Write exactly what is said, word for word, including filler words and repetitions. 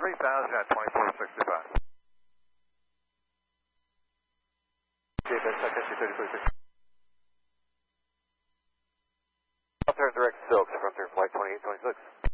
three thousand at twenty-four sixty-five. Okay, that's second, thirty-four sixty-five. I'll turn direct silk from turn flight twenty-eight twenty-six.